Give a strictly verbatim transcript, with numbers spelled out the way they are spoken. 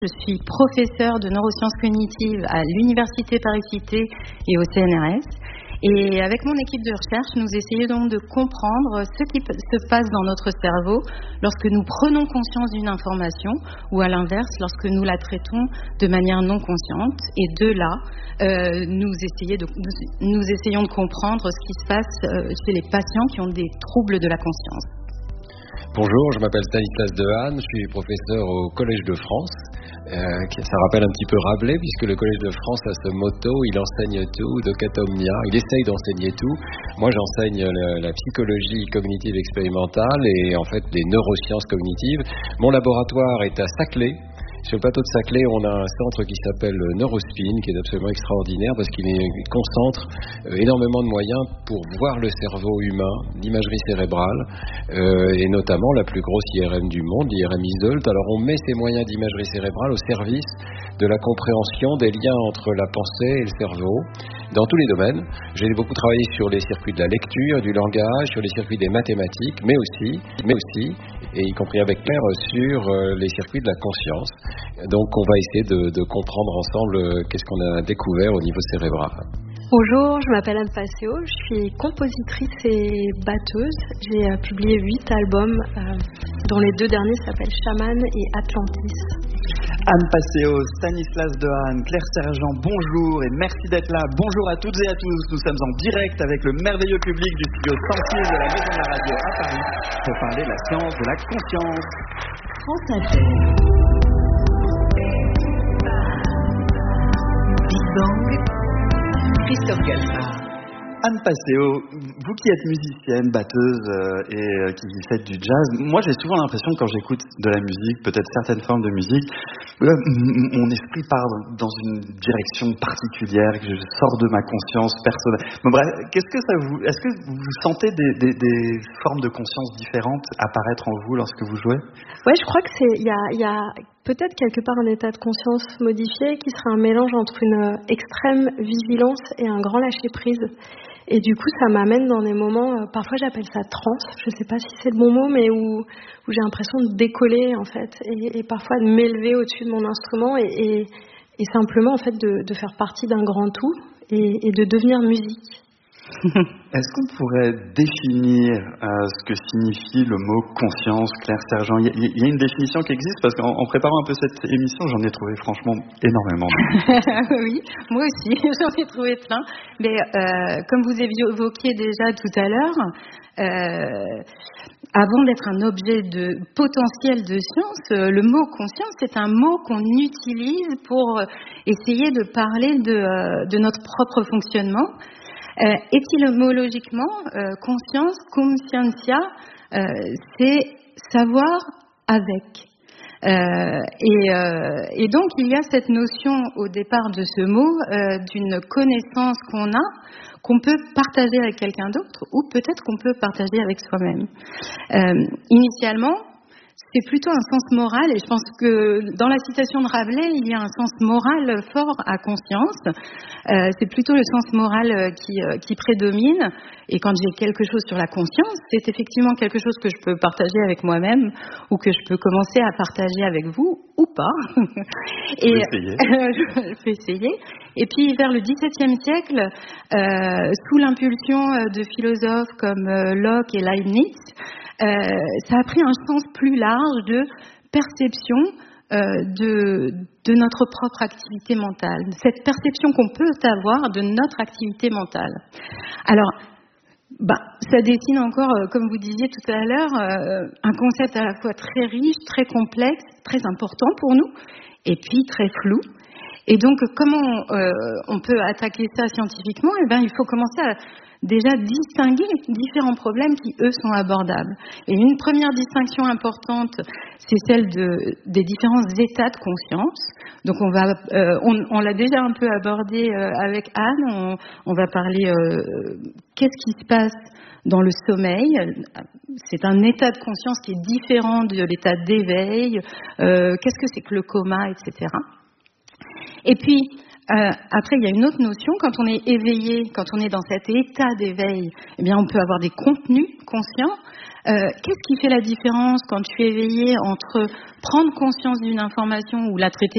Je suis professeure de neurosciences cognitives à l'Université Paris-Cité et au C N R S. Et avec mon équipe de recherche, nous essayons donc de comprendre ce qui se passe dans notre cerveau lorsque nous prenons conscience d'une information ou à l'inverse, lorsque nous la traitons de manière non consciente. Et de là, euh, nous, de, nous, nous essayons de comprendre ce qui se passe euh, chez les patients qui ont des troubles de la conscience. Bonjour, je m'appelle Stanislas Dehaene, je suis professeur au Collège de France. Euh, ça rappelle un petit peu Rabelais, puisque le Collège de France a ce motto, il enseigne tout, docet omnia, il essaye d'enseigner tout. Moi j'enseigne la, la psychologie cognitive expérimentale et en fait les neurosciences cognitives. Mon laboratoire est à Saclay. Sur le plateau de Saclay, on a un centre qui s'appelle Neurospin, qui est absolument extraordinaire parce qu'il concentre énormément de moyens pour voir le cerveau humain, l'imagerie cérébrale, euh, et notamment la plus grosse I R M du monde, l'I R M Iseult. Alors on met ces moyens d'imagerie cérébrale au service de la compréhension des liens entre la pensée et le cerveau, dans tous les domaines. J'ai beaucoup travaillé sur les circuits de la lecture, du langage, sur les circuits des mathématiques, mais aussi, mais aussi, et y compris avec Claire, sur les circuits de la conscience. Donc on va essayer de, de comprendre ensemble qu'est-ce qu'on a découvert au niveau cérebral. Bonjour, je m'appelle Anne Passeo, je suis compositrice et batteuse. J'ai euh, publié huit albums, euh, dont les deux derniers s'appellent Shaman et Atlantis. Anne Passeo, Stanislas Dehaene, Claire Sergent, bonjour et merci d'être là. Bonjour à toutes et à tous, nous sommes en direct avec le merveilleux public du studio cent six de la Maison de la Radio à Paris pour parler de la science de la conscience. France Inter. Big Bang. Christophe Galfard. Anne Passeo, vous qui êtes musicienne, batteuse euh, et euh, qui faites du jazz, moi j'ai souvent l'impression quand j'écoute de la musique, peut-être certaines formes de musique, là, m- mon esprit part dans une direction particulière, que je sors de ma conscience personnelle. Bon, bref, qu'est-ce que ça vous, est-ce que vous sentez des, des, des formes de conscience différentes apparaître en vous lorsque vous jouez ? Ouais, je crois que c'est, il y a, il y a peut-être quelque part un état de conscience modifié qui serait un mélange entre une extrême vigilance et un grand lâcher prise. Et du coup, ça m'amène dans des moments, euh, parfois j'appelle ça transe, je ne sais pas si c'est le bon mot, mais où, où j'ai l'impression de décoller, en fait, et, et parfois de m'élever au-dessus de mon instrument et, et, et simplement, en fait, de, de faire partie d'un grand tout et, et de devenir musique. Est-ce qu'on pourrait définir euh, ce que signifie le mot conscience, Claire Sergent ? Il y, y a une définition qui existe parce qu'en en préparant un peu cette émission, j'en ai trouvé franchement énormément. Oui, moi aussi, j'en ai trouvé plein. Mais euh, comme vous évoquiez déjà tout à l'heure, euh, avant d'être un objet de potentiel de science, euh, le mot conscience, c'est un mot qu'on utilise pour essayer de parler de, euh, de notre propre fonctionnement. Euh, étymologiquement, euh, conscience, conscientia, euh, c'est savoir avec. Euh, et, euh, et donc, il y a cette notion au départ de ce mot euh, d'une connaissance qu'on a, qu'on peut partager avec quelqu'un d'autre ou peut-être qu'on peut partager avec soi-même. Euh, initialement, c'est plutôt un sens moral, et je pense que dans la citation de Rabelais, il y a un sens moral fort à conscience. Euh, c'est plutôt le sens moral qui, qui prédomine, et quand j'ai quelque chose sur la conscience, c'est effectivement quelque chose que je peux partager avec moi-même, ou que je peux commencer à partager avec vous, ou pas. Et, je vais essayer. je vais essayer. Et puis vers le dix-septième siècle, euh, sous l'impulsion de philosophes comme Locke et Leibniz, Euh, ça a pris un sens plus large de perception euh, de, de notre propre activité mentale, cette perception qu'on peut avoir de notre activité mentale. Alors, bah, ça dessine encore, euh, comme vous disiez tout à l'heure, euh, un concept à la fois très riche, très complexe, très important pour nous, et puis très flou. Et donc, comment euh, on peut attaquer ça scientifiquement ? Eh bien, il faut commencer à déjà distinguer différents problèmes qui, eux, sont abordables. Et une première distinction importante, c'est celle de, des différents états de conscience. Donc, on, va, euh, on, on l'a déjà un peu abordé euh, avec Anne. On, on va parler euh, qu'est-ce qui se passe dans le sommeil. C'est un état de conscience qui est différent de l'état d'éveil. Euh, qu'est-ce que c'est que le coma, et cetera. Et puis, euh, après, il y a une autre notion. Quand on est éveillé, quand on est dans cet état d'éveil, eh bien, on peut avoir des contenus conscients. Euh, qu'est-ce qui fait la différence quand je suis éveillée entre prendre conscience d'une information ou la traiter